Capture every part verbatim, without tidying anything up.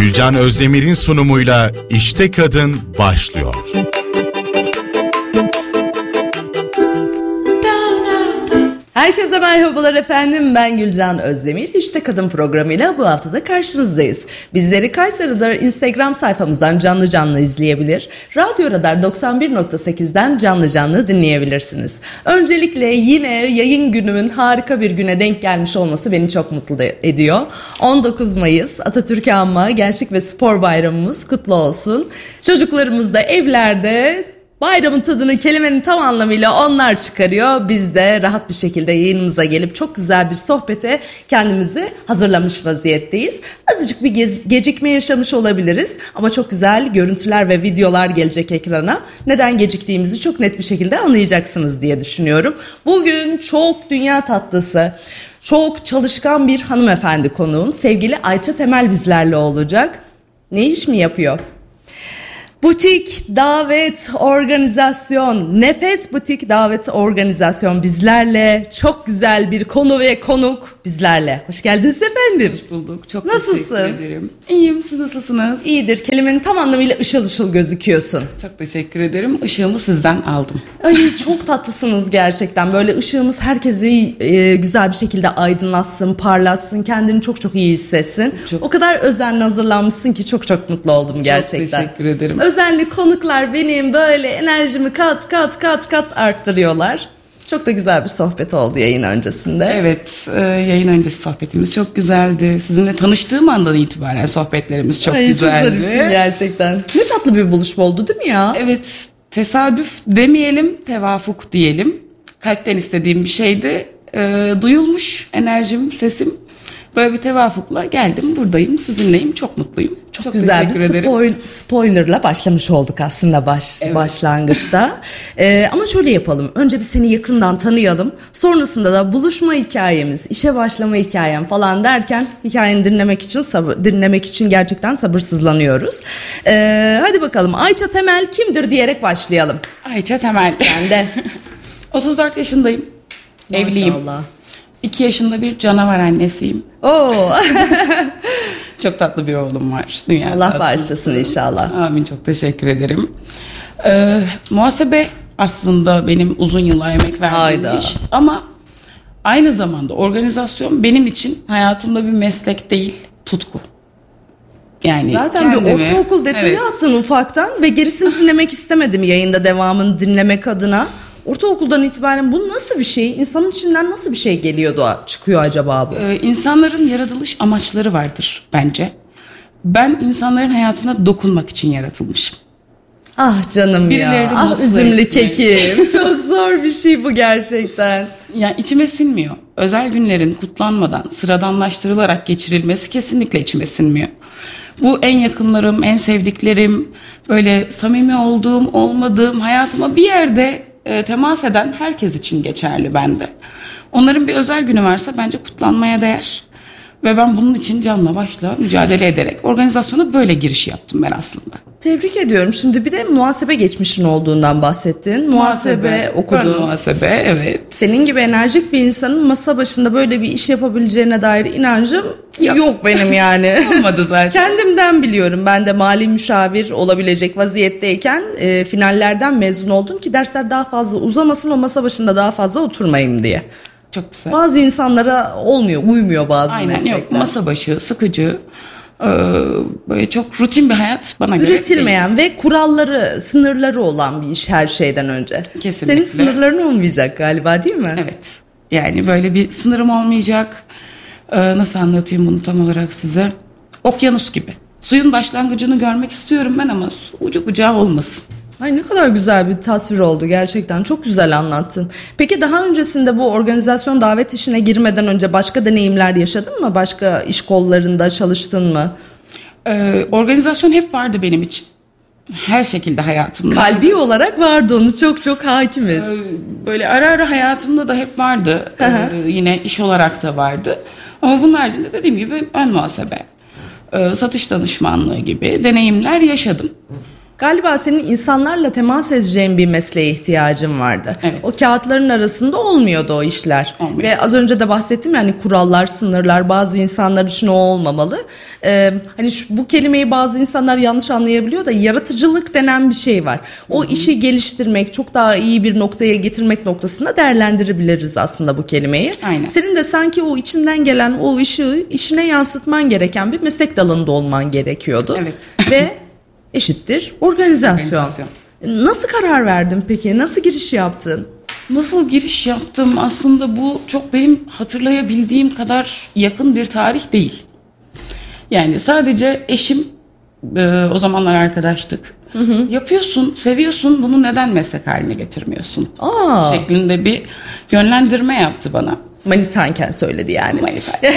Gülcan Özdemir'in sunumuyla İşte Kadın başlıyor. Herkese merhabalar efendim, ben Gülcan Özdemir. İşte Kadın programıyla bu hafta da karşınızdayız. Bizleri Kayseri'de Instagram sayfamızdan canlı canlı izleyebilir, Radyo Radar doksan bir nokta sekizden canlı canlı dinleyebilirsiniz. Öncelikle yine yayın günümün harika bir güne denk gelmiş olması beni çok mutlu ediyor. on dokuz Mayıs Atatürk'ü anma Gençlik ve Spor Bayramımız kutlu olsun. Çocuklarımız da evlerde bayramın tadını kelimenin tam anlamıyla onlar çıkarıyor. Biz de rahat bir şekilde yayınımıza gelip çok güzel bir sohbete kendimizi hazırlamış vaziyetteyiz. Azıcık bir gez- gecikme yaşamış olabiliriz ama çok güzel görüntüler ve videolar gelecek ekrana. Neden geciktiğimizi çok net bir şekilde anlayacaksınız diye düşünüyorum. Bugün çok dünya tatlısı, çok çalışkan bir hanımefendi konuğum. Sevgili Ayça Temel bizlerle olacak. Ne iş mi yapıyor? Butik, davet, organizasyon, Nefes Butik, davet, organizasyon bizlerle. Çok güzel bir konu ve konuk bizlerle. Hoş geldiniz efendim. Hoş bulduk. Çok Nasılsın? teşekkür ederim. İyiyim. Siz nasılsınız? İyidir. Kelimenin tam anlamıyla ışıl ışıl gözüküyorsun. Çok teşekkür ederim. Işığımı sizden aldım. Ay çok tatlısınız gerçekten. Böyle ışığımız herkesi e, güzel bir şekilde aydınlatsın, parlatsın, kendini çok çok iyi hissetsin. Çok. O kadar özenle hazırlanmışsın ki çok çok mutlu oldum gerçekten. Çok teşekkür ederim. Özenli konuklar benim böyle enerjimi kat kat kat kat arttırıyorlar. Çok da güzel bir sohbet oldu yayın öncesinde. Evet, e, yayın öncesi sohbetimiz çok güzeldi. Sizinle tanıştığım andan itibaren sohbetlerimiz çok Ay, güzeldi. Çok zarifsin gerçekten. Ne tatlı bir buluşma oldu değil mi ya? Evet, tesadüf demeyelim, tevafuk diyelim. Kalpten istediğim bir şeydi. E, duyulmuş enerjim, sesim. Böyle bir tevafukla geldim, buradayım, sizinleyim, çok mutluyum. Çok, çok güzel bir spoil, spoilerla başlamış olduk aslında baş, evet. başlangıçta. ee, ama şöyle yapalım, önce bir seni yakından tanıyalım. Sonrasında da buluşma hikayemiz, işe başlama hikayem falan derken hikayeni dinlemek için sabır, dinlemek için gerçekten sabırsızlanıyoruz. Ee, hadi bakalım, Ayça Temel kimdir diyerek başlayalım. Ayça Temel. Ben de. otuz dört yaşındayım, Maşallah. Evliyim. iki yaşında bir canavar annesiyim. Oo. Çok tatlı bir oğlum var. Dünya Allah bağışlasın inşallah. Amin, çok teşekkür ederim. Ee, muhasebe aslında benim uzun yıllar emek verdiğim iş. Ama aynı zamanda organizasyon benim için hayatımda bir meslek değil, tutku. Yani zaten kendimi, bir ortaokul detayı evet. attın ufaktan ve gerisini dinlemek istemedim yayında devamını dinlemek adına. Ortaokuldan itibaren bu nasıl bir şey? İnsanın içinden nasıl bir şey geliyor da çıkıyor acaba bu? Ee, insanların yaratılış amaçları vardır bence. Ben insanların hayatına dokunmak için yaratılmışım. Ah canım Birileri ya. Ah üzümlü kekim. Çok zor bir şey bu gerçekten. Yani içime sinmiyor. Özel günlerin kutlanmadan sıradanlaştırılarak geçirilmesi kesinlikle içime sinmiyor. Bu en yakınlarım, en sevdiklerim, böyle samimi olduğum, olmadığım, hayatıma bir yerde E, temas eden herkes için geçerli bende. Onların bir özel günü varsa bence kutlanmaya değer. Ve ben bunun için canla başla mücadele ederek organizasyona böyle giriş yaptım ben aslında. Tebrik ediyorum. Şimdi bir de muhasebe geçmişin olduğundan bahsettin. Muhasebe, muhasebe okudun. Ben muhasebe, evet. Senin gibi enerjik bir insanın masa başında böyle bir iş yapabileceğine dair inancım yok, yok benim yani. Olmadı zaten. Kendimden biliyorum. Ben de mali müşavir olabilecek vaziyetteyken e, finallerden mezun oldum ki dersler daha fazla uzamasın, o masa başında daha fazla oturmayayım diye. Çok güzel. Bazı insanlara olmuyor, uymuyor bazı Aynen, meslekler. yok, masa başı, sıkıcı, e, böyle çok rutin bir hayat bana göre üretilmeyen değil. Ve kuralları, sınırları olan bir iş her şeyden önce. Kesinlikle. Senin sınırların olmayacak galiba, değil mi? Evet. Yani böyle bir sınırım olmayacak. Ee, nasıl anlatayım bunu tam olarak size? Okyanus gibi. Suyun başlangıcını görmek istiyorum ben ama su ucu bucağı olmasın. Ay ne kadar güzel bir tasvir oldu gerçekten. Çok güzel anlattın. Peki daha öncesinde bu organizasyon davet işine girmeden önce başka deneyimler yaşadın mı? Başka iş kollarında çalıştın mı? Ee, organizasyon hep vardı benim için. Her şekilde hayatımda. Kalbi olarak vardı, onu çok çok hakimiz. Ee, böyle ara ara hayatımda da hep vardı. Ee, yine iş olarak da vardı. Ama bunun haricinde dediğim gibi ön muhasebe, e, satış danışmanlığı gibi deneyimler yaşadım. galiba senin insanlarla temas edeceğin bir mesleğe ihtiyacın vardı. Evet. O kağıtların arasında olmuyordu o işler. Olmuyor. Ve az önce de bahsettim yani kurallar, sınırlar bazı insanlar için o olmamalı. Ee, hani şu, bu kelimeyi bazı insanlar yanlış anlayabiliyor da yaratıcılık denen bir şey var. O Hı-hı. işi geliştirmek, çok daha iyi bir noktaya getirmek noktasında değerlendirebiliriz aslında bu kelimeyi. Aynen. Senin de sanki o içinden gelen o ışığı işine yansıtman gereken bir meslek dalında olman gerekiyordu. Evet. Ve eşittir organizasyon. Organizasyon. Nasıl karar verdin peki? Nasıl giriş yaptın? Nasıl giriş yaptım? Aslında bu çok benim hatırlayabildiğim kadar yakın bir tarih değil. Yani sadece eşim, e, o zamanlar arkadaştık. Hı hı. Yapıyorsun, seviyorsun, bunu neden meslek haline getirmiyorsun? Aa. Şeklinde bir yönlendirme yaptı bana. Manitanken söyledi yani. Manitanken.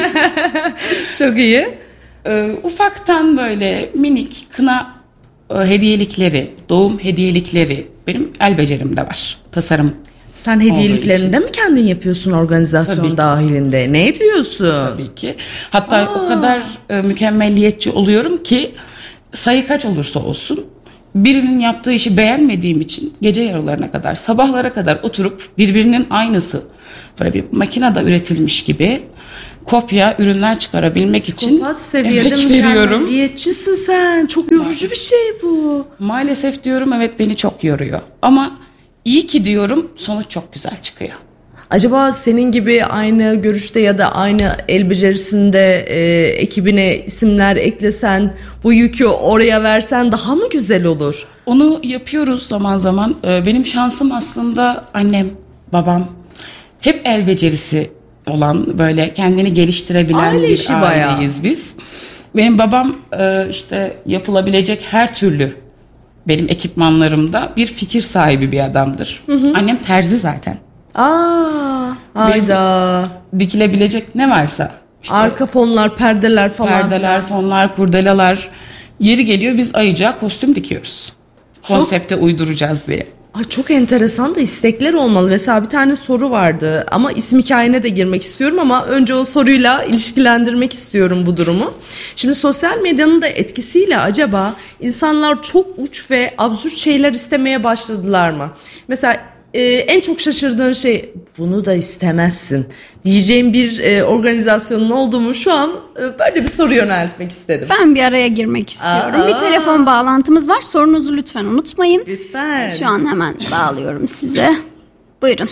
Çok iyi. E, ufaktan böyle minik kına e, hediyelikleri, doğum hediyelikleri benim el becerimde var. Tasarım. Sen hediyeliklerini de mi kendin yapıyorsun organizasyon dahilinde? Ne diyorsun? Tabii ki. Hatta Aa. o kadar e, mükemmelliyetçi oluyorum ki sayı kaç olursa olsun birinin yaptığı işi beğenmediğim için gece yarılarına kadar, sabahlara kadar oturup birbirinin aynısı böyle bir makinede üretilmiş gibi kopya ürünler çıkarabilmek için Psikopat seviyede emek veriyorum. Mükemmelliyetçisin sen. Çok yorucu bir şey bu. Maalesef diyorum, evet, beni çok yoruyor. Ama iyi ki diyorum, sonuç çok güzel çıkıyor. Acaba senin gibi aynı görüşte ya da aynı el becerisinde e, ekibine isimler eklesen, bu yükü oraya versen daha mı güzel olur? Onu yapıyoruz zaman zaman. Ee, benim şansım aslında annem, babam hep el becerisi olan, böyle kendini geliştirebilen Aile bir işi bayağı. aileyiz biz. Benim babam e, işte yapılabilecek her türlü benim ekipmanlarımda bir fikir sahibi bir adamdır. Hı hı. Annem terzi zaten. Aa, hayda. Dikilebilecek ne varsa. İşte arka fonlar, perdeler falan. perdeler, falan. fonlar, kurdelalar. Yeri geliyor biz ayıca kostüm dikiyoruz. Konsepte çok uyduracağız diye. Ay çok enteresan da istekler olmalı. Mesela bir tane soru vardı ama isim hikayene de girmek istiyorum ama önce o soruyla ilişkilendirmek istiyorum bu durumu. Şimdi sosyal medyanın da etkisiyle acaba insanlar çok uç ve absürt şeyler istemeye başladılar mı? Mesela e, en çok şaşırdığın şey bunu da istemezsin diyeceğim bir e, organizasyonun olduğu mu şu an e, böyle bir soru yöneltmek istedim. Ben bir araya girmek istiyorum. Aa. Bir telefon bağlantımız var. Sorunuzu lütfen unutmayın. Lütfen. Şu an hemen bağlıyorum size. Buyurun.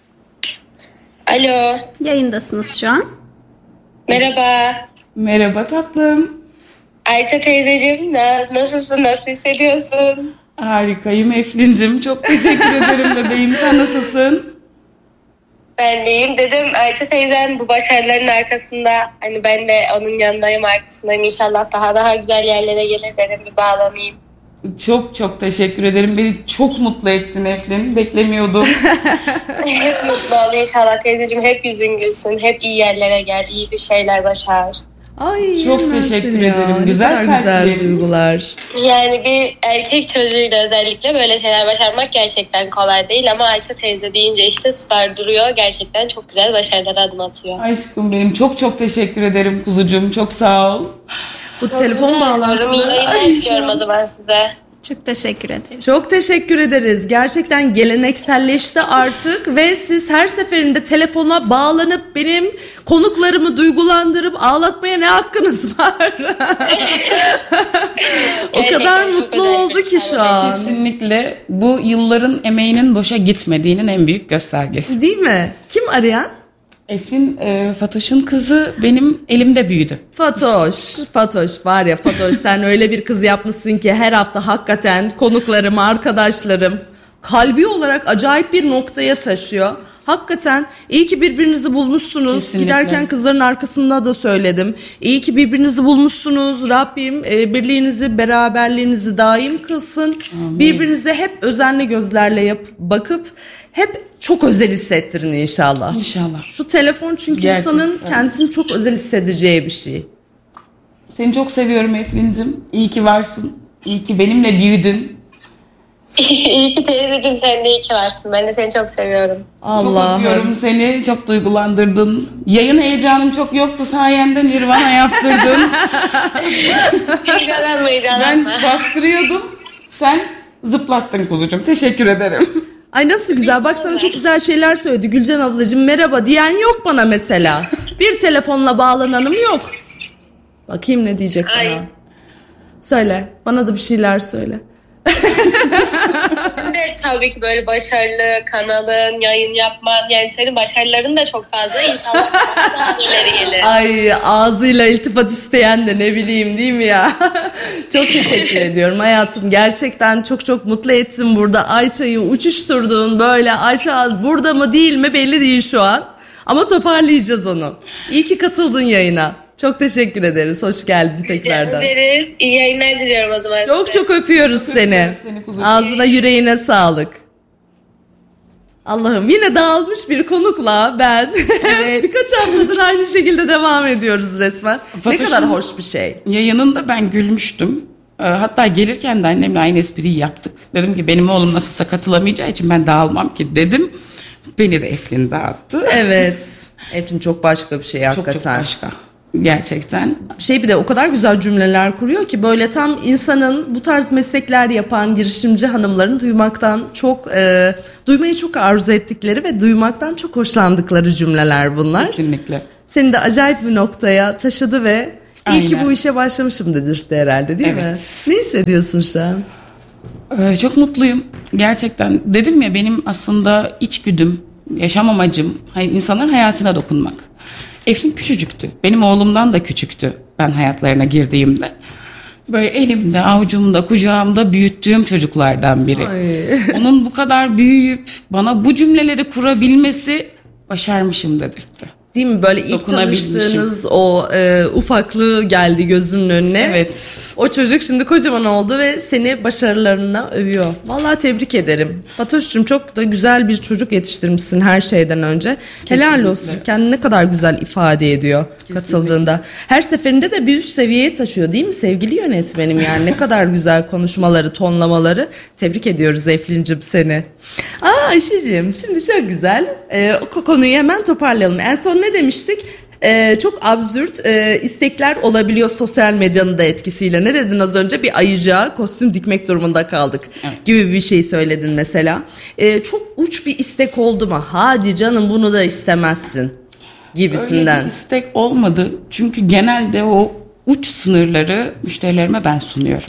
Alo. Yayındasınız şu an. Merhaba. Merhaba tatlım. Ayça teyzeciğim, na- nasılsın? Nasıl hissediyorsun? Harikayım Eflin'cim. Çok teşekkür ederim bebeğim. Sen nasılsın? Ben deyim dedim. Ayça teyzem bu başarıların arkasında. Hani ben de onun yanındayım, arkasındayım. İnşallah daha daha güzel yerlere gelir dedim, bir bağlanayım. Çok çok teşekkür ederim. Beni çok mutlu ettin Eflin. Beklemiyordum. Hep mutlu ol inşallah teyzeciğim. Hep yüzün gülsün. Hep iyi yerlere gel. İyi bir şeyler başar. Ay, Çok yemezsin teşekkür ya. ederim. Ne Güzel kadar güzel kalplerin. duygular. Yani bir erkek çocuğuyla özellikle böyle şeyler başarmak gerçekten kolay değil. Ama Ayça teyze deyince işte sular duruyor. Gerçekten çok güzel başarılara adım atıyor. Aşkım benim, çok çok teşekkür ederim kuzucuğum. Çok sağ ol. Bu Çok telefon güzel. bağlantısı. İyi yayınlar Ay, diliyorum o zaman size. Çok teşekkür ederim. Çok teşekkür ederiz. Gerçekten gelenekselleşti artık ve siz her seferinde telefona bağlanıp benim konuklarımı duygulandırıp ağlatmaya ne hakkınız var? O Gerçekten kadar çok mutlu özel oldu bir ki şey. şu an. Kesinlikle bu yılların emeğinin boşa gitmediğinin en büyük göstergesi. Değil mi? Kim arayan? Eflin, e, Fatoş'un kızı benim elimde büyüdü. Fatoş, Fatoş var ya Fatoş sen öyle bir kız yapmışsın ki her hafta hakikaten konuklarım, arkadaşlarım kalbi olarak acayip bir noktaya taşıyor. Hakikaten iyi ki birbirinizi bulmuşsunuz. Kesinlikle. Giderken kızların arkasında da söyledim. İyi ki birbirinizi bulmuşsunuz. Rabbim e, birliğinizi, beraberliğinizi daim kılsın. Amin. Birbirinize hep özenli gözlerle yap, bakıp hep çok özel hissettirin inşallah. İnşallah. Şu telefon çünkü Gerçekten. insanın kendisini çok özel hissedeceği bir şey. Seni çok seviyorum Eflin'cim. İyi ki varsın. İyi ki benimle büyüdün. İyi ki teyzeciğim, sen de iyi ki varsın. Ben de seni çok seviyorum. Çok Allah'ım. öpüyorum seni. Çok duygulandırdın. Yayın heyecanım çok yoktu. Sayende Nirvana yaptırdın. Heyecanlanma, heyecanlanma. Ben bastırıyordum. Sen zıplattın kuzucuğum. Teşekkür ederim. Ay nasıl güzel. Bak sana çok güzel şeyler söyledi. Gülcan ablacığım merhaba diyen yok bana mesela. Bir telefonla bağlananım yok. Bakayım ne diyecek Ay. bana. Söyle. Bana da bir şeyler söyle. Senin de tabii ki böyle başarılı kanalın, yayın yapman, yani senin başarıların da çok fazla. İnşallah daha daha ileri gelir. Ay ağzıyla iltifat isteyen de ne bileyim değil mi ya? Çok teşekkür ediyorum hayatım. Gerçekten çok çok mutlu etsin burada. Ayça'yı uçuşturdun böyle. Ayça burada mı değil mi belli değil şu an. Ama toparlayacağız onu. İyi ki katıldın yayına. Çok teşekkür ederiz. Hoş geldin tekrardan. Rica ederiz. İyi yayınlar diliyorum o zaman. Çok size. çok öpüyoruz seni. seni kuzucuğum. Ağzına yüreğine sağlık. Allah'ım yine dağılmış bir konukla ben Evet. birkaç haftadır aynı şekilde devam ediyoruz resmen. Ne Fatoş'un kadar hoş bir şey. Yayınında ben gülmüştüm. Ee, Hatta gelirken de annemle aynı espriyi yaptık. Dedim ki benim oğlum nasılsa katılamayacağı için ben dağılmam ki dedim. Beni de Eflin dağıttı. Evet. Eflin çok başka bir şey Çok çok hakikaten. başka. Gerçekten. Şey bir de o kadar güzel cümleler kuruyor ki böyle tam insanın bu tarz meslekler yapan girişimci hanımların duymaktan çok e, duymayı çok arzu ettikleri ve duymaktan çok hoşlandıkları cümleler bunlar. Kesinlikle. Seni de acayip bir noktaya taşıdı ve iyi ki Aynen. bu işe başlamışım dedirtti herhalde değil mi? Evet. Ne hissediyorsun şu an? Ee, çok mutluyum. Gerçekten. Dedim ya benim aslında içgüdüm, yaşam amacım hani insanların hayatına dokunmak. Eflin küçücüktü. Benim oğlumdan da küçüktü ben hayatlarına girdiğimde. Böyle elimde, avucumda, kucağımda büyüttüğüm çocuklardan biri. Ay. Onun bu kadar büyüyüp bana bu cümleleri kurabilmesi başarmışım dedirtti. Değil mi? Böyle ilk Dokunabilmişim. tanıştığınız o e, ufaklığı geldi gözünün önüne. Evet. O çocuk şimdi kocaman oldu ve seni başarılarına övüyor. Vallahi tebrik ederim. Fatoş'cum çok da güzel bir çocuk yetiştirmişsin her şeyden önce. Helal Kesinlikle. olsun. Kendini ne kadar güzel ifade ediyor katıldığında. Her seferinde de bir üst seviyeye taşıyor değil mi sevgili yönetmenim? Yani ne kadar güzel konuşmaları, tonlamaları. Tebrik ediyoruz Eflin'cim seni. Aa Ayşe'cim şimdi çok güzel. Ee, o konuyu hemen toparlayalım. En son ne demiştik? Ee, çok absürt e, istekler olabiliyor sosyal medyanın da etkisiyle. Ne dedin az önce? Bir ayıcığa kostüm dikmek durumunda kaldık Evet. gibi bir şey söyledin mesela. Ee, çok uç bir istek oldu mu? Hadi canım bunu da istemezsin Öyle gibisinden. bir istek olmadı. Çünkü genelde o uç sınırları müşterilerime ben sunuyorum.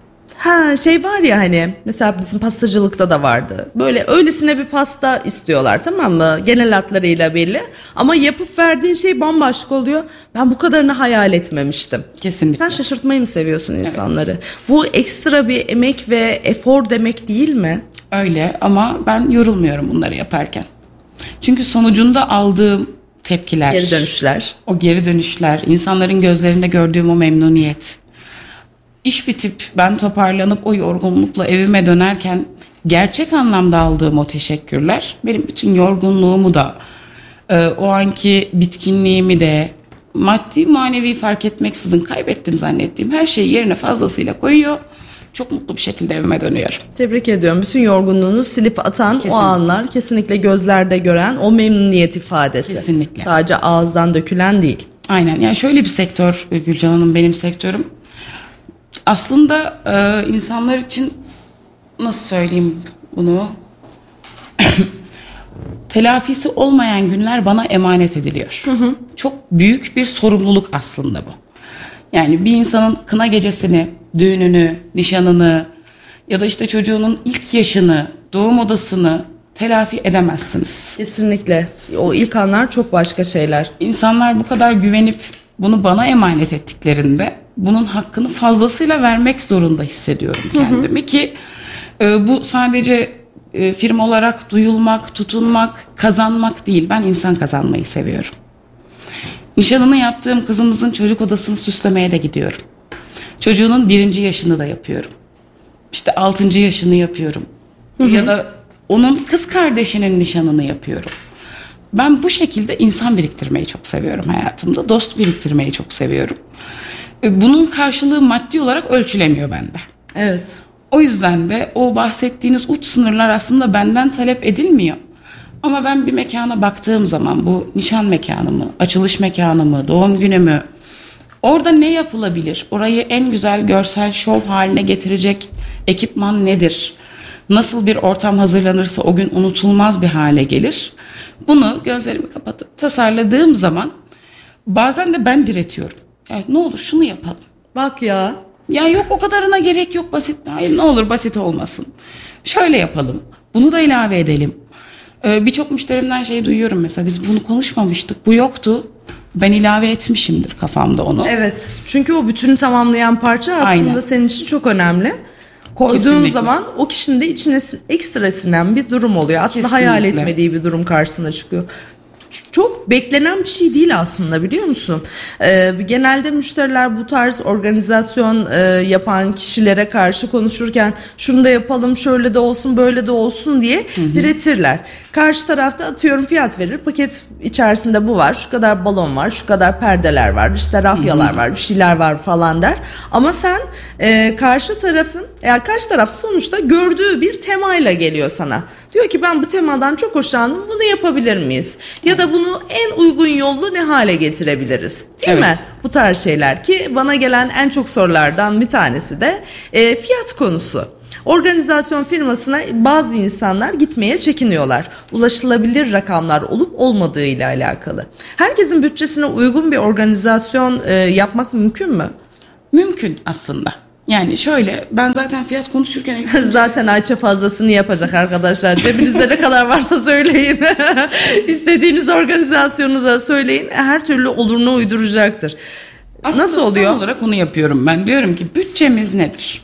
Ha şey var ya hani mesela bizim pastacılıkta da vardı. Böyle öylesine bir pasta istiyorlar tamam mı? Genel hatlarıyla belli. Ama yapıp verdiğin şey bambaşka oluyor. Ben bu kadarını hayal etmemiştim. Kesinlikle. Sen şaşırtmayı mı seviyorsun insanları? Bu ekstra bir emek ve efor demek değil mi? Öyle ama ben yorulmuyorum bunları yaparken. Çünkü sonucunda aldığım tepkiler, Geri dönüşler. o geri dönüşler, insanların gözlerinde gördüğüm o memnuniyet. İş bitip ben toparlanıp o yorgunlukla evime dönerken gerçek anlamda aldığım o teşekkürler benim bütün yorgunluğumu da e, o anki bitkinliğimi de maddi manevi fark etmeksizin kaybettim zannettiğim her şeyi yerine fazlasıyla koyuyor. Çok mutlu bir şekilde evime dönüyorum. Tebrik ediyorum. Bütün yorgunluğunu silip atan Kesinlikle. o anlar kesinlikle gözlerde gören o memnuniyet ifadesi. Kesinlikle. Sadece ağızdan dökülen değil. Aynen. Yani şöyle bir sektör Gülcan Hanım benim sektörüm. Aslında e, insanlar için nasıl söyleyeyim bunu? Telafisi olmayan günler bana emanet ediliyor. Hı hı. Çok büyük bir sorumluluk aslında bu. Yani bir insanın kına gecesini, düğününü, nişanını ya da işte çocuğunun ilk yaşını, doğum odasını telafi edemezsiniz. Kesinlikle. O ilk anlar çok başka şeyler. İnsanlar bu kadar güvenip bunu bana emanet ettiklerinde bunun hakkını fazlasıyla vermek zorunda hissediyorum kendimi. Hı hı. Ki e, bu sadece e, firma olarak duyulmak, tutunmak, kazanmak değil. Ben insan kazanmayı seviyorum. Nişanını yaptığım kızımızın çocuk odasını süslemeye de gidiyorum. Çocuğunun birinci yaşını da yapıyorum. İşte altıncı yaşını yapıyorum. Hı hı. Ya da onun kız kardeşinin nişanını yapıyorum. Ben bu şekilde insan biriktirmeyi çok seviyorum hayatımda. Dost biriktirmeyi çok seviyorum. Bunun karşılığı maddi olarak ölçülemiyor bende. Evet. O yüzden de o bahsettiğiniz uç sınırlar aslında benden talep edilmiyor. Ama ben bir mekana baktığım zaman bu nişan mekanı mı, açılış mekanı mı, doğum günü mü Orada ne yapılabilir? Orayı en güzel görsel şov haline getirecek ekipman nedir? Nasıl bir ortam hazırlanırsa o gün unutulmaz bir hale gelir? Bunu gözlerimi kapatıp tasarladığım zaman bazen de ben diretiyorum. Yani ne olur şunu yapalım. Bak ya. Ya yok o kadarına gerek yok, basit. Hayır ne olur basit olmasın. Şöyle yapalım. Bunu da ilave edelim. Ee, Birçok müşterimden şey duyuyorum mesela, biz bunu konuşmamıştık, bu yoktu. Ben ilave etmişimdir kafamda onu. Evet. Çünkü o bütünü tamamlayan parça aslında Aynen. senin için çok önemli. Koyduğun Kesinlikle. zaman o kişinin de içine ekstra sinen bir durum oluyor. Aslında Kesinlikle. hayal etmediği bir durum karşısına çıkıyor. Ç- Çok beklenen bir şey değil aslında, biliyor musun? Ee, genelde müşteriler bu tarz organizasyon e, yapan kişilere karşı konuşurken şunu da yapalım, şöyle de olsun, böyle de olsun diye diretirler. Karşı tarafta atıyorum fiyat verir. Paket içerisinde bu var, şu kadar balon var, şu kadar perdeler var, işte rafyalar var, bir şeyler var falan der. Ama sen e, karşı tarafın, yani karşı taraf sonuçta gördüğü bir temayla geliyor sana. Diyor ki ben bu temadan çok hoşlandım, bunu yapabilir miyiz? Ya da bunu en uygun yollu ne hale getirebiliriz? Değil Evet. mi? Bu tarz şeyler, ki bana gelen en çok sorulardan bir tanesi de e, fiyat konusu. Organizasyon firmasına bazı insanlar gitmeye çekiniyorlar. Ulaşılabilir rakamlar olup olmadığı ile alakalı. Herkesin bütçesine uygun bir organizasyon e, yapmak mümkün mü? Mümkün aslında. Yani şöyle, ben zaten fiyat konuşurken Zaten Ayça fazlasını yapacak arkadaşlar. Cebinizde ne kadar varsa söyleyin. İstediğiniz organizasyonu da söyleyin. Her türlü oluruna uyduracaktır. aslında Nasıl oluyor? tam olarak onu yapıyorum ben. Diyorum ki bütçemiz nedir?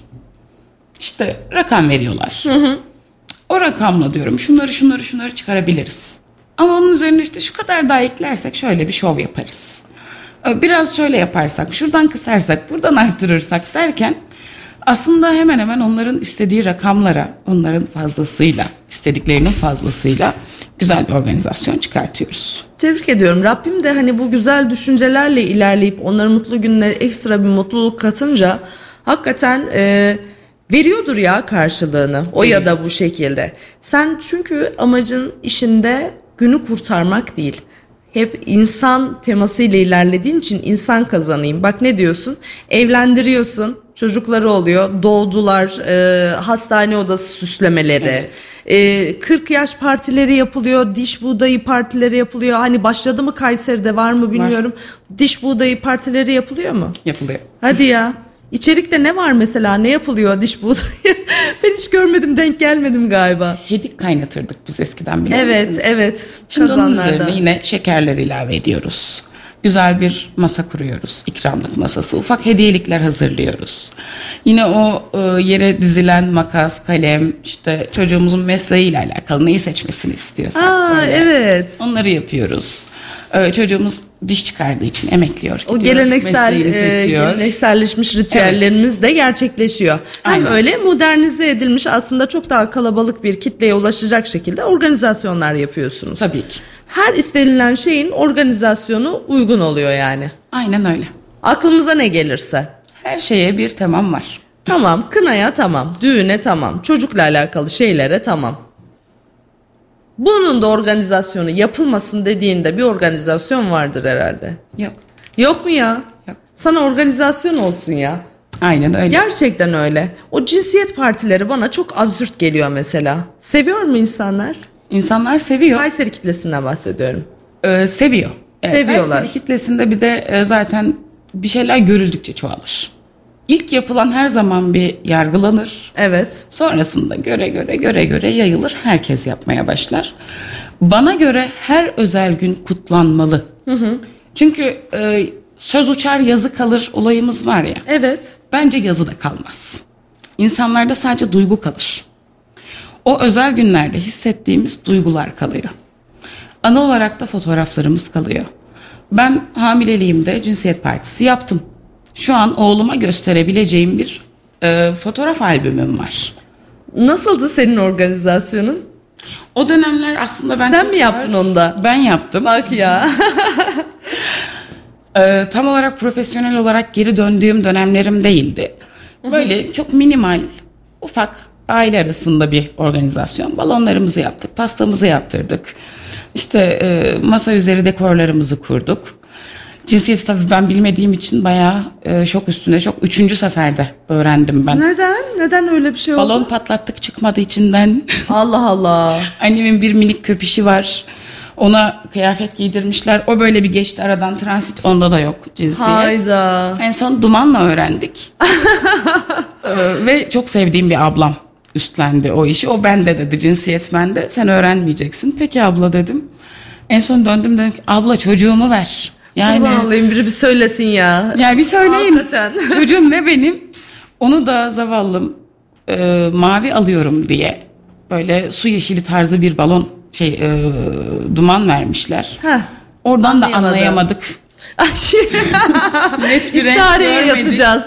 İşte rakam veriyorlar. Hı hı. O rakamla diyorum şunları şunları şunları çıkarabiliriz. Ama onun üzerine işte şu kadar daha eklersek şöyle bir şov yaparız. Biraz şöyle yaparsak, şuradan kısarsak, buradan artırırsak derken aslında hemen hemen onların istediği rakamlara, onların fazlasıyla, istediklerinin fazlasıyla güzel bir organizasyon çıkartıyoruz. Tebrik ediyorum. Rabbim de hani bu güzel düşüncelerle ilerleyip onların mutlu gününe ekstra bir mutluluk katınca hakikaten e, veriyordur ya karşılığını. O ya da bu şekilde. Sen çünkü amacın işinde günü kurtarmak değil. Hep insan temasıyla ilerlediğin için insan kazanayım. Bak ne diyorsun? Evlendiriyorsun. Çocukları oluyor. Doğdular. E, hastane odası süslemeleri. Evet. E, kırk yaş partileri yapılıyor. Diş buğdayı partileri yapılıyor. Hani başladı mı Kayseri'de, var mı bilmiyorum. Diş buğdayı partileri yapılıyor mu? Yapılıyor. Hadi ya. İçerikte ne var mesela? Ne yapılıyor diş buğdayı? Ben hiç görmedim, denk gelmedim galiba. Hedik kaynatırdık biz eskiden, biliyor Evet, musunuz? evet. Şimdi onun Kazanlarda. üzerine yine şekerler ilave ediyoruz. Güzel bir masa kuruyoruz. İkramlık masası. Ufak hediyelikler hazırlıyoruz. Yine o e, yere dizilen makas, kalem, işte çocuğumuzun mesleğiyle alakalı neyi seçmesini istiyorsak. Aa, böyle evet. onları yapıyoruz. E, çocuğumuz diş çıkardığı için emekliyor. O gidiyor, geleneksel, mesleğini e, seçiyor. gelenekselleşmiş ritüellerimiz de gerçekleşiyor. Hem Aynen. öyle modernize edilmiş, aslında çok daha kalabalık bir kitleye ulaşacak şekilde organizasyonlar yapıyorsunuz. Tabii ki. Her istenilen şeyin organizasyonu uygun oluyor yani. Aynen öyle. Aklımıza ne gelirse. Her şeye bir temam var. Tamam, kınaya tamam, düğüne tamam, çocukla alakalı şeylere tamam. Bunun da organizasyonu yapılmasın dediğinde bir organizasyon vardır herhalde. Yok. Yok mu ya? Yok. Sana organizasyon olsun ya. Aynen öyle. Gerçekten öyle. O cinsiyet partileri bana çok absürt geliyor mesela. Seviyor mu insanlar? İnsanlar seviyor. Kayseri kitlesinden bahsediyorum. Ee, seviyor. Evet, Seviyorlar. Kayseri kitlesinde bir de e, zaten bir şeyler görüldükçe çoğalır. İlk yapılan her zaman bir yargılanır. Evet. Sonrasında göre göre göre göre yayılır. Herkes yapmaya başlar. Bana göre her özel gün kutlanmalı. Hı hı. Çünkü e, söz uçar yazı kalır olayımız var ya. Evet. Bence yazı da kalmaz. İnsanlarda sadece duygu kalır. O özel günlerde hissettiğimiz duygular kalıyor. Ana olarak da fotoğraflarımız kalıyor. Ben hamileliğimde cinsiyet partisi yaptım. Şu an oğluma gösterebileceğim bir e, fotoğraf albümüm var. Nasıldı senin organizasyonun? O dönemler aslında ben... Sen mi yaptın onu da? Ben yaptım. Bak ya. Ee, tam olarak profesyonel olarak geri döndüğüm dönemlerim değildi. Böyle çok minimal, ufak aile arasında bir organizasyon. Balonlarımızı yaptık, pastamızı yaptırdık. İşte e, masa üzeri dekorlarımızı kurduk. Cinsiyeti tabii ben bilmediğim için bayağı e, şok üstüne şok. Üçüncü seferde öğrendim ben. Neden? Neden öyle bir şey oldu? Balon patlattık çıkmadı içinden. Allah Allah. Annemin bir minik köpüşü var. Ona kıyafet giydirmişler. O böyle bir geçti aradan, transit onda da yok cinsiyet. Hayda. En son Duman'la öğrendik. ee, ve çok sevdiğim bir ablam üstlendi o işi. O bende dedi, cinsiyet bende. Sen öğrenmeyeceksin. Peki abla dedim. En son döndüm dedim ki abla çocuğumu ver. Yani Kurban olayım, biri bir söylesin ya. ya bir söyleyin. Hakikaten. Çocuğum ne benim? Onu da zavallım e, mavi alıyorum diye böyle su yeşili tarzı bir balon şey e, duman vermişler. Heh. Oradan da Anlayamadım. anlayamadık. Net bir renk İstihareye görmedik. yatacağız.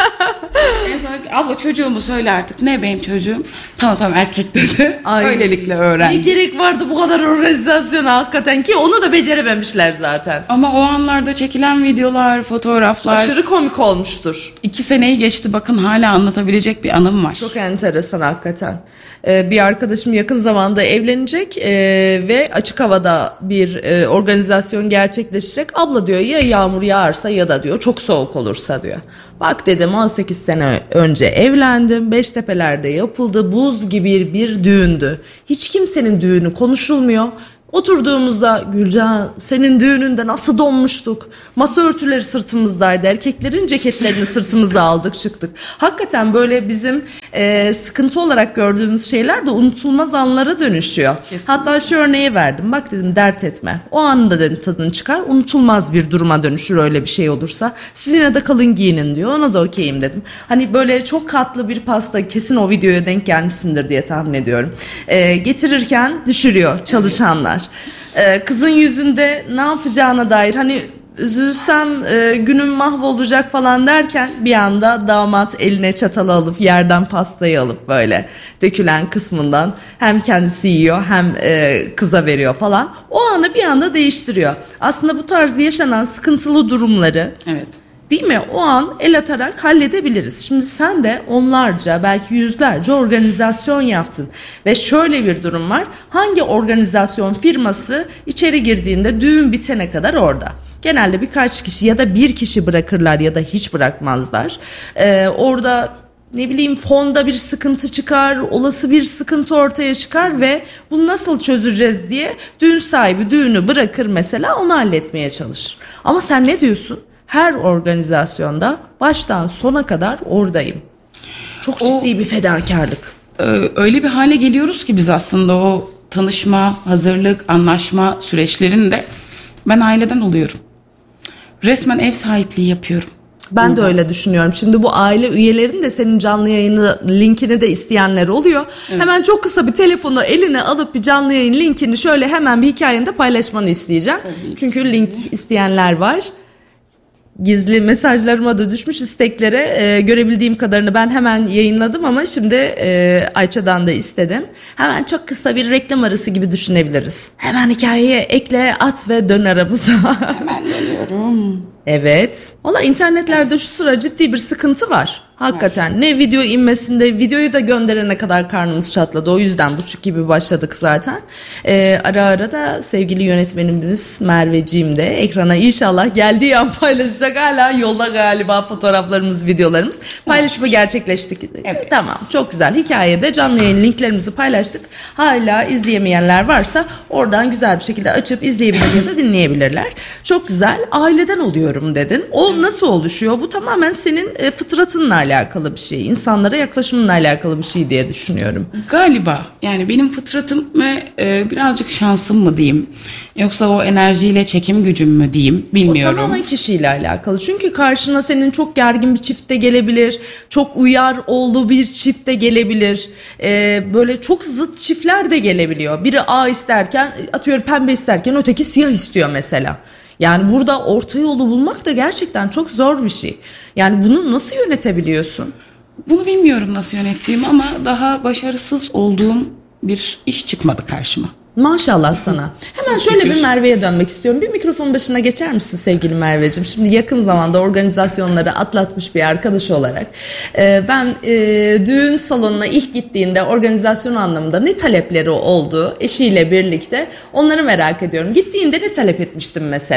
En son abla çocuğumu söyle artık. Ne benim çocuğum? Tamam tamam erkek dedi. Ay. Öylelikle Ne öğrendim. gerek vardı bu kadar organizasyona hakikaten, ki onu da becerememişler zaten. Ama o anlarda çekilen videolar, fotoğraflar. Aşırı komik olmuştur. iki seneyi geçti bakın hala anlatabilecek bir anım var. Çok enteresan hakikaten. Ee, bir arkadaşım yakın zamanda evlenecek ee, ve açık havada bir e, organizasyon gerçekleşecek. Abla diyor ya yağmur yağarsa ya da diyor çok soğuk olursa diyor. Bak dedim, on sekiz sene önce evlendim. Beştepe'lerde yapıldı. Buz gibi bir düğündü. Hiç kimsenin düğünü konuşulmuyor. Oturduğumuzda Gülcan senin düğününde nasıl donmuştuk. Masa örtüleri sırtımızdaydı. Erkeklerin ceketlerini sırtımıza aldık çıktık. Hakikaten böyle bizim e, sıkıntı olarak gördüğümüz şeyler de unutulmaz anlara dönüşüyor. Kesinlikle. Hatta şu örneği verdim. Bak dedim dert etme. O anda dedim tadını çıkar. Unutulmaz bir duruma dönüşür öyle bir şey olursa. Siz yine de kalın giyinin diyor. Ona da okeyim dedim. Hani böyle çok katlı bir pasta, kesin o videoya denk gelmişsindir diye tahmin ediyorum. E, getirirken düşürüyor çalışanlar. Ee, kızın yüzünde ne yapacağına dair hani üzülsem e, günüm mahvolacak falan derken bir anda damat eline çatalı alıp yerden pastayı alıp böyle dökülen kısmından hem kendisi yiyor hem e, kıza veriyor falan. O anı bir anda değiştiriyor. Aslında bu tarz yaşanan sıkıntılı durumları, Evet. değil mi? O an el atarak halledebiliriz. Şimdi sen de onlarca, belki yüzlerce organizasyon yaptın. Ve şöyle bir durum var. Hangi organizasyon firması içeri girdiğinde düğün bitene kadar orada? Genelde birkaç kişi ya da bir kişi bırakırlar ya da hiç bırakmazlar. Ee, orada ne bileyim fonda bir sıkıntı çıkar, olası bir sıkıntı ortaya çıkar ve bunu nasıl çözeceğiz diye düğün sahibi düğünü bırakır mesela, onu halletmeye çalışır. Ama sen ne diyorsun? Her organizasyonda baştan sona kadar oradayım. Çok O- ciddi bir fedakarlık. Ee, öyle bir hale geliyoruz ki biz aslında o tanışma, hazırlık, anlaşma süreçlerinde ben aileden oluyorum. Resmen ev sahipliği yapıyorum. Ben de öyle düşünüyorum. Şimdi bu aile üyelerinin de senin canlı yayını linkini de isteyenler oluyor. Hemen çok kısa bir telefonu eline alıp bir canlı yayın linkini şöyle hemen bir hikayende paylaşmanı isteyeceğim. Çünkü link isteyenler var. Gizli mesajlarıma da düşmüş isteklere e, görebildiğim kadarını ben hemen yayınladım ama şimdi e, Ayça'dan da istedim. Hemen çok kısa bir reklam arası gibi düşünebiliriz. Hemen hikayeye ekle, at ve dön aramıza. Ben dönüyorum. Evet. Valla internetlerde şu sıra ciddi bir sıkıntı var. Hakikaten ne video inmesinde, videoyu da gönderene kadar karnımız çatladı. O yüzden buçuk gibi başladık zaten. Ee, ara ara da sevgili yönetmenimiz Merveciğim de ekrana inşallah geldiği an paylaşacak. Hala yolda galiba fotoğraflarımız, videolarımız. Paylaşımı gerçekleştik. Evet. Tamam, çok güzel. Hikayede canlı yayın linklerimizi paylaştık. Hala izleyemeyenler varsa oradan güzel bir şekilde açıp izleyebilir ya da dinleyebilirler. Çok güzel. Aileden oluyorum dedin. O nasıl oluşuyor? Bu tamamen senin e, fıtratınla alakalı bir şey. İnsanlara yaklaşımınla alakalı bir şey diye düşünüyorum. Galiba yani benim fıtratım ve e, birazcık şansım mı diyeyim, yoksa o enerjiyle çekim gücüm mü diyeyim, bilmiyorum. O tamamen kişiyle alakalı. Çünkü karşına senin çok gergin bir çift de gelebilir. Çok uyar oğlu bir çift de gelebilir. Ee, böyle çok zıt çiftler de gelebiliyor. Biri A isterken, atıyorum pembe isterken öteki siyah istiyor mesela. Yani burada orta yolu bulmak da gerçekten çok zor bir şey. Yani bunu nasıl yönetebiliyorsun? Bunu bilmiyorum nasıl yönettiğimi ama daha başarısız olduğum bir iş çıkmadı karşıma. Maşallah sana. Hemen Çok şöyle şükür. bir Merve'ye dönmek istiyorum. Bir mikrofon başına geçer misin sevgili Merveciğim? Şimdi yakın zamanda organizasyonları atlatmış bir arkadaş olarak e, ben e, düğün salonuna ilk gittiğinde organizasyon anlamında ne talepleri oldu eşiyle birlikte, onları merak ediyorum. Gittiğinde ne talep etmiştin mesela?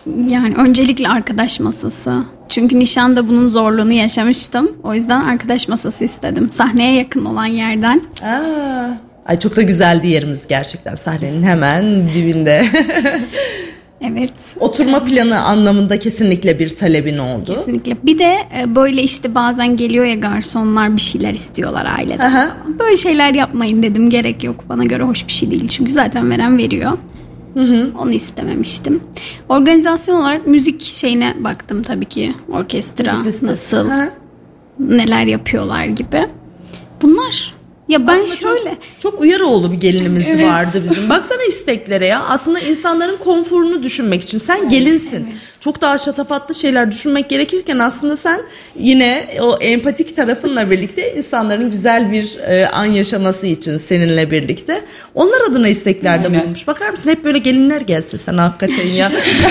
Yani öncelikle arkadaş masası. Çünkü nişanda bunun zorluğunu yaşamıştım. O yüzden arkadaş masası istedim. Sahneye yakın olan yerden. Aa, ay çok da güzeldi yerimiz gerçekten. Sahnenin hemen dibinde. Evet. Oturma planı anlamında kesinlikle bir talebin oldu. Kesinlikle. Bir de e, böyle işte bazen geliyor ya garsonlar bir şeyler istiyorlar aileden. Aha. falan. Böyle şeyler yapmayın dedim. Gerek yok. Bana göre hoş bir şey değil. Çünkü zaten veren veriyor. Hı hı. Onu istememiştim. Organizasyon olarak müzik şeyine baktım tabii ki. Orkestra Müzik nasıl, Ha. neler yapıyorlar gibi. Bunlar. Ya ben Aslında şöyle... çok, çok Uyaroğlu bir gelinimiz Evet. vardı bizim. Baksana isteklere ya. Aslında insanların konforunu düşünmek için. Sen gelinsin. evet. Çok daha şatafatlı şeyler düşünmek gerekirken aslında sen yine o empatik tarafınla birlikte insanların güzel bir e, an yaşaması için seninle birlikte onlar adına isteklerde Aynen. bulunmuş. Bakar mısın hep böyle gelinler gelse sen hakikaten ya.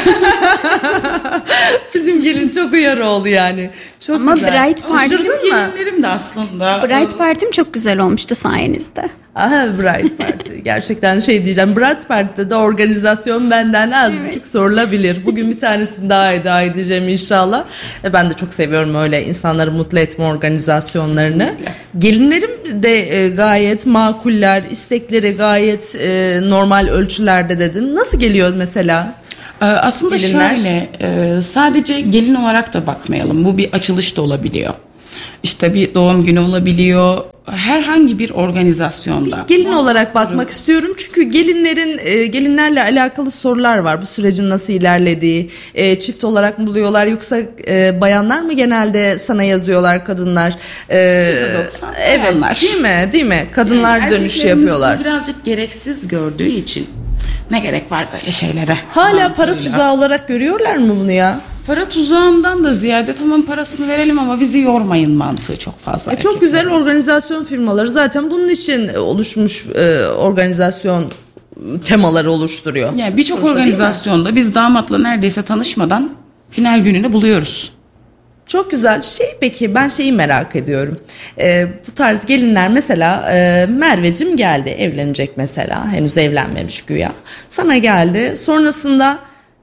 Bizim gelin çok Uyaroğlu yani. Çok Ama güzel. Bright Party- Şaşırdın mı? Gelinlerim de aslında. Bright Party'm çok güzel olmuştu sayenizde. Aha Bright Party. Gerçekten şey diyeceğim. Bright Party'de de organizasyon benden az buçuk sorulabilir. Bugün bir tanesini daha eda edeceğim inşallah. Ve ben de çok seviyorum öyle insanları mutlu etme organizasyonlarını. Kesinlikle. Gelinlerim de e, gayet makuller, istekleri gayet e, normal ölçülerde dedin. Nasıl geliyor mesela? Ee, Aslında Gelinler. şöyle, e, sadece gelin olarak da bakmayalım. Bu bir açılış da olabiliyor. İşte bir doğum günü olabiliyor. Herhangi bir organizasyonda. Gelin olarak bakmak istiyorum çünkü gelinlerin e, gelinlerle alakalı sorular var. Bu sürecin nasıl ilerlediği, e, çift olarak mı buluyorlar yoksa e, bayanlar mı genelde sana yazıyorlar kadınlar? E, yüzde doksan evet, bayanlar. değil mi? Değil mi? Kadınlar Yani dönüş erkeklerimiz yapıyorlar. bunu birazcık gereksiz gördüğü için ne gerek var böyle şeylere? Hala para mantığıyla. tuzağı olarak görüyorlar mı bunu ya? Para tuzağından da ziyade tamam parasını verelim ama bizi yormayın mantığı çok fazla. E, çok güzel erkeklerin. organizasyon firmaları zaten bunun için oluşmuş e, organizasyon temaları oluşturuyor. Yani birçok Sonuçta değil mi? organizasyonda biz damatla neredeyse tanışmadan final gününü buluyoruz. Çok güzel. Şey peki ben şeyi merak ediyorum. Ee, bu tarz gelinler mesela e, Merveciğim geldi evlenecek mesela. Henüz evlenmemiş güya. Sana geldi. Sonrasında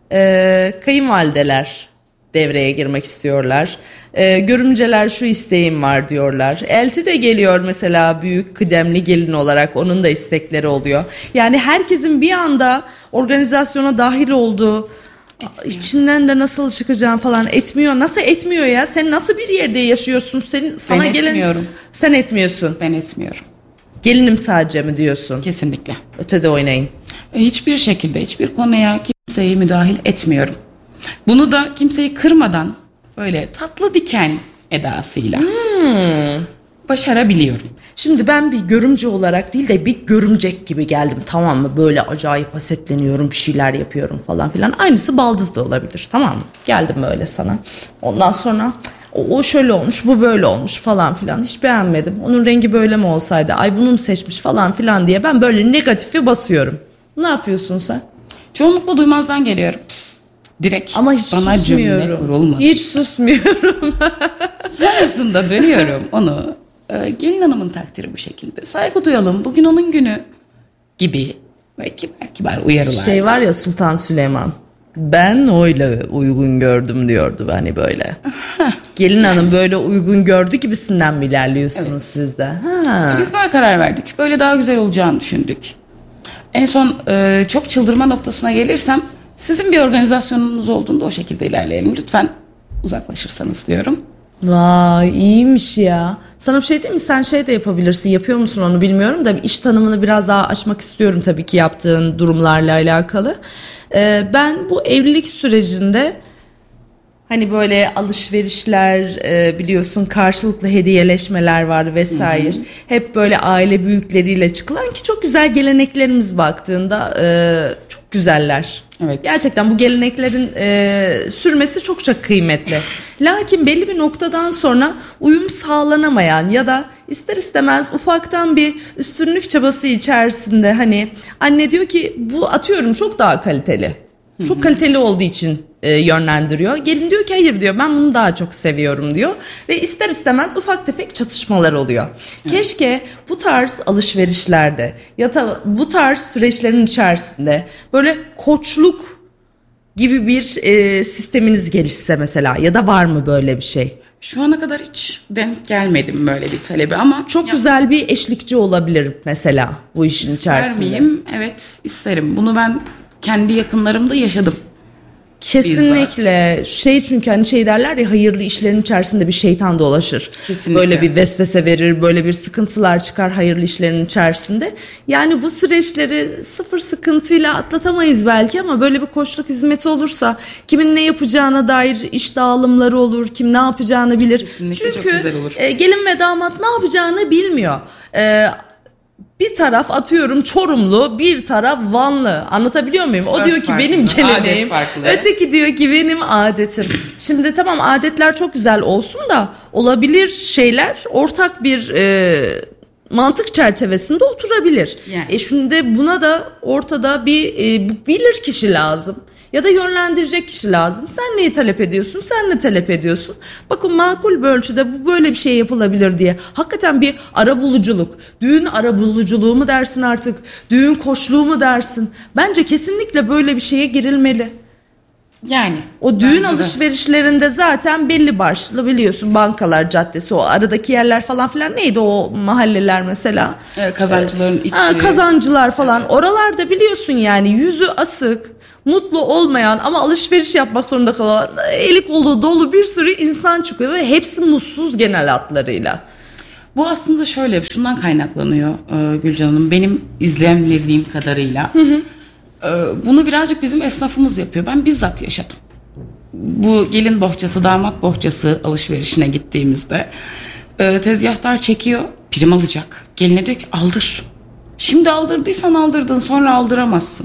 e, kayınvalideler devreye girmek istiyorlar. E, görümceler şu isteğim var diyorlar. Elti de geliyor mesela büyük kıdemli gelin olarak. Onun da istekleri oluyor. Yani herkesin bir anda organizasyona dahil olduğu Etmiyor. İçinden de nasıl çıkacağım falan etmiyor. Nasıl etmiyor ya? Sen nasıl bir yerde yaşıyorsun? Senin sana Ben gelen etmiyorum. sen etmiyorsun. Ben etmiyorum. Gelinim sadece mi diyorsun? Kesinlikle. Ötede oynayın. E, Hiçbir şekilde hiçbir konuya kimseyi müdahil etmiyorum. Bunu da kimseyi kırmadan böyle tatlı diken edasıyla başarabiliyorum. Şimdi ben bir görümce olarak değil de bir görümcek gibi geldim, tamam mı? Böyle acayip hasetleniyorum, bir şeyler yapıyorum falan filan. Aynısı baldız da olabilir, tamam mı? Geldim böyle sana. Ondan sonra o, o şöyle olmuş, bu böyle olmuş falan filan. Hiç beğenmedim. Onun rengi böyle mi olsaydı? Ay bunu mu seçmiş falan filan diye ben böyle negatifi basıyorum. Ne yapıyorsun sen? Çoğunlukla duymazdan geliyorum. Direkt Ama hiç bana cümle susmuyorum. kurulmadı. Hiç susmuyorum. Sonrasında dönüyorum onu. e, Gelin hanımın takdiri bu şekilde. Saygı duyalım. Bugün onun günü gibi. Ve kibar kibar uyarılar. Şey var ya Sultan Süleyman. Ben öyle uygun gördüm diyordu hani böyle. Gelin hanım böyle uygun gördü gibisinden mi ilerliyorsunuz siz de? Ha. Biz böyle karar verdik. Böyle daha güzel olacağını düşündük. En son e, çok çıldırma noktasına gelirsem sizin bir organizasyonunuz olduğunda o şekilde ilerleyelim. Lütfen uzaklaşırsanız diyorum. Vay iyiymiş ya. Sana bir şey diyeyim mi? Sen şey de yapabilirsin. Yapıyor musun onu bilmiyorum da iş tanımını biraz daha açmak istiyorum tabii ki yaptığın durumlarla alakalı. Ee, ben bu evlilik sürecinde hani böyle alışverişler e, biliyorsun karşılıklı hediyeleşmeler var vesaire. Hı hı. Hep böyle aile büyükleriyle çıkılan ki çok güzel geleneklerimiz baktığında e, çok güzeller. Evet. Gerçekten bu geleneklerin e, sürmesi çok çok kıymetli. Lakin belli bir noktadan sonra uyum sağlanamayan ya da ister istemez ufaktan bir üstünlük çabası içerisinde hani anne diyor ki bu atıyorum çok daha kaliteli. Çok Hı-hı. kaliteli olduğu için e, yönlendiriyor. Gelin diyor ki hayır diyor ben bunu daha çok seviyorum diyor. Ve ister istemez ufak tefek çatışmalar oluyor. Evet. Keşke bu tarz alışverişlerde ya da bu tarz süreçlerin içerisinde böyle koçluk gibi bir e, sisteminiz gelişse mesela, ya da var mı böyle bir şey? Şu ana kadar hiç denk gelmedim böyle bir talebi ama Çok ya, güzel bir eşlikçi olabilir mesela bu işin ister içerisinde. miyim? Evet, isterim. Bunu ben kendi yakınlarımda yaşadım. Kesinlikle şey, çünkü hani şey derler ya, hayırlı işlerin içerisinde bir şeytan dolaşır. Kesinlikle. Böyle bir vesvese verir, böyle bir sıkıntılar çıkar hayırlı işlerin içerisinde. Yani bu süreçleri sıfır sıkıntıyla atlatamayız belki, ama böyle bir koçluk hizmeti olursa kimin ne yapacağına dair iş dağılımları olur, kim ne yapacağını bilir. Kesinlikle Çünkü çok güzel olur. E, gelin ve damat ne yapacağını bilmiyor. E, Bir taraf atıyorum Çorumlu, bir taraf Vanlı. Anlatabiliyor muyum? O Örf diyor ki farklı, benim geleneğim. adet farklı. Öteki diyor ki benim adetim. Şimdi tamam, adetler çok güzel olsun da olabilir şeyler ortak bir e, mantık çerçevesinde oturabilir. Yani. E şimdi buna da ortada bir e, bilir kişi lazım. Ya da yönlendirecek kişi lazım. Sen neyi talep ediyorsun? Sen ne talep ediyorsun? Bakın makul bir ölçüde bu böyle bir şey yapılabilir diye. Hakikaten bir arabuluculuk. Düğün arabuluculuğu mu dersin artık? Düğün koçluğu mu dersin? Bence kesinlikle böyle bir şeye girilmeli. Yani. O düğün bence de. alışverişlerinde zaten belli başlı, biliyorsun, bankalar caddesi, o aradaki yerler falan filan, neydi o mahalleler mesela? Evet, kazancıların içi. Ha, kazancılar falan. Oralarda biliyorsun yani yüzü asık, mutlu olmayan ama alışveriş yapmak zorunda kalan, eli kolu dolu bir sürü insan çıkıyor ve hepsi mutsuz genel hatlarıyla. Bu aslında şöyle, şundan kaynaklanıyor e, Gülcan Hanım. Benim izlemlediğim kadarıyla. Hı hı. E, bunu birazcık bizim esnafımız yapıyor. Ben bizzat yaşadım. Bu gelin bohçası, damat bohçası alışverişine gittiğimizde e, tezgahtar çekiyor, prim alacak. Geline diyor ki aldır. Şimdi aldırdıysan aldırdın, sonra aldıramazsın.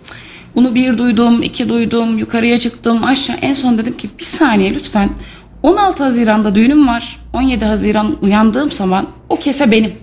Bunu bir duydum, iki duydum, yukarıya çıktım, aşağı. En son dedim ki bir saniye lütfen. on altı Haziran'da düğünüm var. on yedi Haziran uyandığım zaman o kese benim.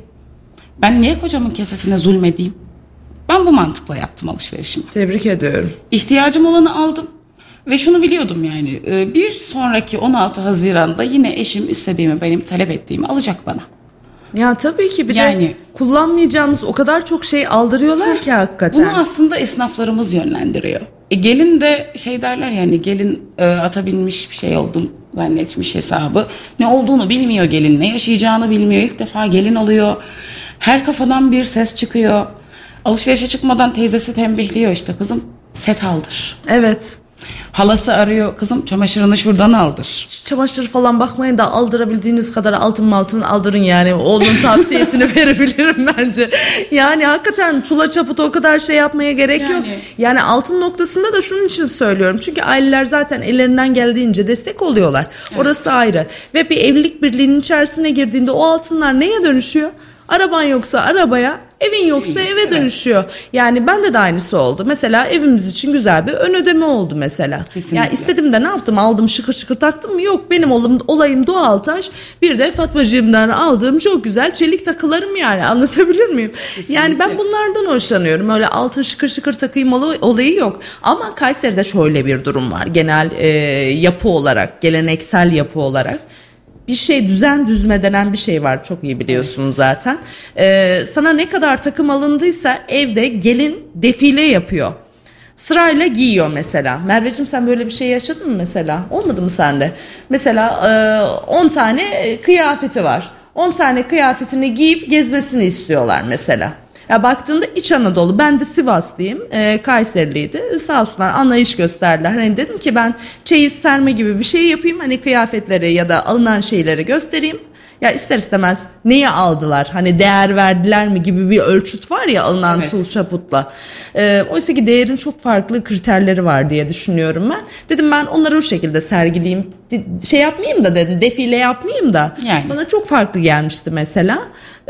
Ben niye kocamın kesesine zulmedeyim? Ben bu mantıkla yaptım alışverişimi. Tebrik ediyorum. İhtiyacım olanı aldım. Ve şunu biliyordum yani, bir sonraki on altı Haziran'da yine eşim istediğimi, benim talep ettiğimi alacak bana. Ya tabii ki bir Yani- de kullanmayacağımız o kadar çok şey aldırıyorlar ki hakikaten. Bunu aslında esnaflarımız yönlendiriyor. E, gelin de şey derler yani, gelin e, ata binmiş bir şey oldum zannetmiş hesabı. Ne olduğunu bilmiyor gelin, ne yaşayacağını bilmiyor. İlk defa gelin oluyor. Her kafadan bir ses çıkıyor. Alışverişe çıkmadan teyzesi tembihliyor, işte kızım set aldır. Evet. Halası arıyor, kızım çamaşırını şuradan aldır. Hiç çamaşır falan bakmayın da aldırabildiğiniz kadar altın altın aldırın yani. Onun tavsiyesini verebilirim bence. Yani hakikaten çula çaput o kadar şey yapmaya gerek Yani. yok. Yani altın noktasında da şunun için söylüyorum. Çünkü aileler zaten ellerinden geldiğince destek oluyorlar. Evet. Orası ayrı. Ve bir evlilik birliğinin içerisine girdiğinde o altınlar neye dönüşüyor? Araban yoksa arabaya, evin yoksa eve Evet. dönüşüyor. Yani bende de aynısı oldu. Mesela evimiz için güzel bir ön ödeme oldu mesela. Kesinlikle. Yani istedim de ne yaptım? Aldım şıkır şıkır taktım mı? Yok, benim olayım, olayım doğal taş. Bir de Fatmacığımdan aldığım çok güzel çelik takılarım yani. Anlatabilir miyim? Kesinlikle. Yani ben bunlardan hoşlanıyorum. Öyle altın şıkır şıkır takayım olayı yok. Ama Kayseri'de şöyle bir durum var. Genel e, yapı olarak, geleneksel yapı olarak. Bir şey, düzen düzme denen bir şey var, çok iyi biliyorsunuz zaten. Ee, sana ne kadar takım alındıysa evde gelin defile yapıyor. Sırayla giyiyor mesela. Merveciğim, sen böyle bir şey yaşadın mı mesela? Olmadı mı sende? Mesela on tane kıyafeti var. on tane kıyafetini giyip gezmesini istiyorlar mesela. Ya baktığında İç Anadolu, ben de Sivaslıyım, e, Kayseriliydi, sağ olsunlar anlayış gösterdiler. Hani dedim ki ben çeyiz serme gibi bir şey yapayım, hani kıyafetleri ya da alınan şeyleri göstereyim. Ya ister istemez neyi aldılar, hani değer verdiler mi gibi bir ölçüt var ya alınan Evet. çul çaputla. E, oysa ki değerin çok farklı kriterleri var diye düşünüyorum ben. Dedim ben onları o şekilde sergileyeyim, şey yapmayayım da dedim, defile yapmayayım da. Yani. Bana çok farklı gelmişti mesela.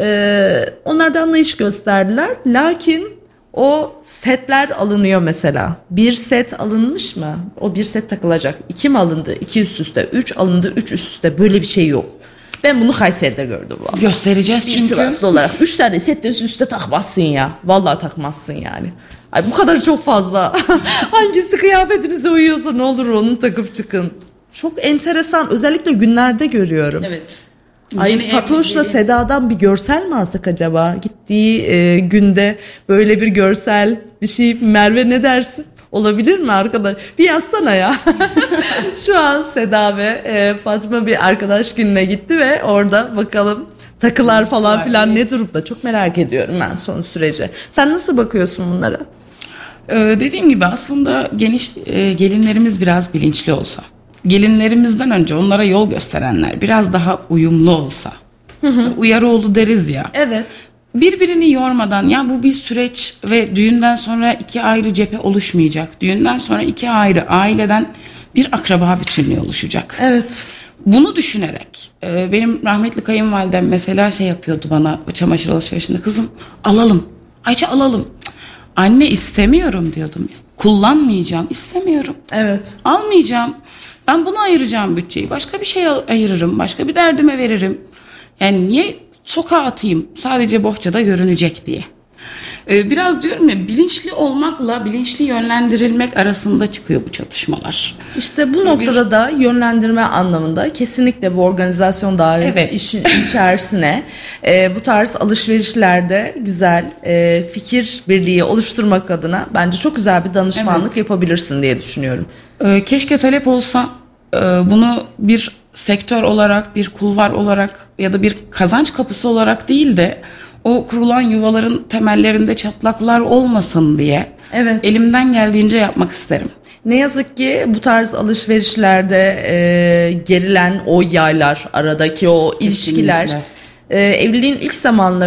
Ee, onlar da anlayış gösterdiler. Lakin o setler alınıyor mesela. Bir set alınmış mı? O bir set takılacak. İki mi alındı? İki üst üste. Üç alındı. Üç üst üste. Böyle bir şey yok. Ben bunu Kayseri'de gördüm vallahi. Göstereceğiz Bir çünkü. Sivaslı olarak. Üç tane set de üst üste takmazsın ya. Vallahi takmazsın yani. Ay bu kadar çok fazla. Hangisi kıyafetinize uyuyorsa ne olur onu takıp çıkın. Çok enteresan. Özellikle günlerde görüyorum. Evet. Ay Yeni Fatoş'la evli- Seda'dan bir görsel mi alsak acaba? Gittiği e, günde böyle bir görsel bir şey. Merve ne dersin? Olabilir mi arkadaş? Bir yazsana ya. Şu an Seda ve e, Fatma bir arkadaş gününe gitti ve orada bakalım takılar falan filan ne durumda, çok merak ediyorum ben son süreci. Sen nasıl bakıyorsun bunlara? Ee, dediğim gibi aslında geniş e, gelinlerimiz biraz bilinçli olsa, gelinlerimizden önce onlara yol gösterenler biraz daha uyumlu olsa, hı hı. Uyaroğlu deriz ya. Evet. Birbirini yormadan, ya bu bir süreç ve düğünden sonra iki ayrı cephe oluşmayacak. Düğünden sonra iki ayrı aileden bir akraba bütünlüğü oluşacak. Evet. Bunu düşünerek e, benim rahmetli kayınvalidem mesela şey yapıyordu bana çamaşır alışverişinde, kızım alalım, Ayça alalım. Anne istemiyorum diyordum. Kullanmayacağım, istemiyorum. Evet. Almayacağım. Ben bunu ayıracağım bütçeyi. Başka bir şey ayırırım. Başka bir derdime veririm. Yani niye sokağa atayım sadece bohçada görünecek diye. Ee, biraz diyorum ya, bilinçli olmakla bilinçli yönlendirilmek arasında çıkıyor bu çatışmalar. İşte bu noktada bir... da yönlendirme anlamında kesinlikle bu organizasyon davet evet. işin içerisine e, bu tarz alışverişlerde güzel e, fikir birliği oluşturmak adına bence çok güzel bir danışmanlık evet. yapabilirsin diye düşünüyorum. Ee, keşke talep olsa e, bunu bir sektör olarak, bir kulvar olarak ya da bir kazanç kapısı olarak değil de o kurulan yuvaların temellerinde çatlaklar olmasın diye evet. elimden geldiğince yapmak isterim. Ne yazık ki bu tarz alışverişlerde e, gerilen o yaylar, aradaki o Kesinlikle. ilişkiler, e, evliliğin ilk zamanları